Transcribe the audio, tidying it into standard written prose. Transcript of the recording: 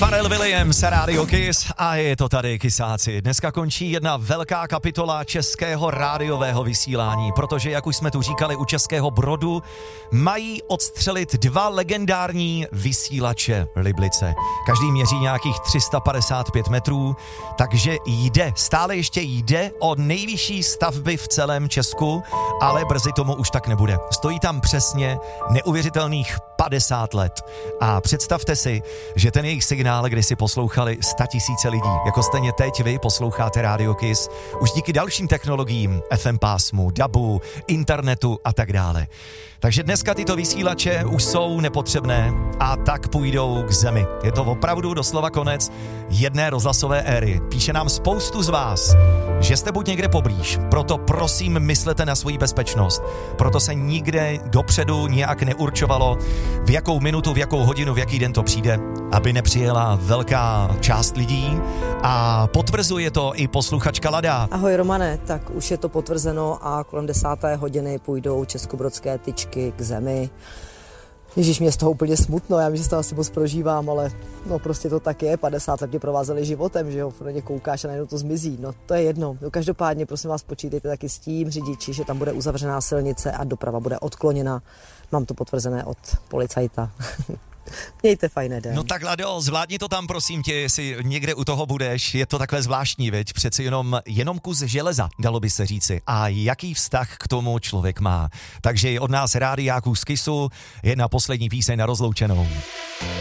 Pharrell Williams, Radio Kiss a je to tady, Kisáci. Dneska končí jedna velká kapitola českého rádiového vysílání, protože, jak už jsme tu říkali u Českého Brodu, mají odstřelit 2 legendární vysílače Liblice. Každý měří nějakých 355 metrů, takže stále ještě jde o nejvyšší stavby v celém Česku, ale brzy tomu už tak nebude. Stojí tam přesně neuvěřitelných 50 let. A představte si, že ten jejich signál, kdy si poslouchali 100 000 lidí, jako stejně teď vy posloucháte Radio Kiss, už díky dalším technologiím, FM pásmu, DABu, internetu a tak dále. Takže dneska tyto vysílače už jsou nepotřebné a tak půjdou k zemi. Je to opravdu doslova konec jedné rozhlasové éry. Píše nám spoustu z vás, že jste buď někde poblíž, proto prosím myslete na svoji bezpečnost. Proto se nikde dopředu nějak neurčovalo, v jakou minutu, v jakou hodinu, v jaký den to přijde, aby nepřijela velká část lidí a potvrzuje to i posluchačka Lada. Ahoj Romane, tak už je to potvrzeno a kolem 10. hodiny půjdou českobrodské tyčky k zemi. Ježíš, mě je z toho úplně smutno, já vím, že to asi moc prožívám, ale no prostě to tak je, 50 let mě provázeli životem, že jo, na ně koukáš a najednou to zmizí, no to je jedno. No, každopádně prosím vás počítejte taky s tím řidiči, že tam bude uzavřená silnice a doprava bude odkloněna. Mám to potvrzené od policajta. Mějte fajné den. No tak Lado, zvládni to tam prosím tě, jestli někde u toho budeš, je to takhle zvláštní, veď, přeci jenom kus železa, dalo by se říci. A jaký vztah k tomu člověk má. Takže od nás rádiáků z Kissu jedna poslední píseň na rozloučenou.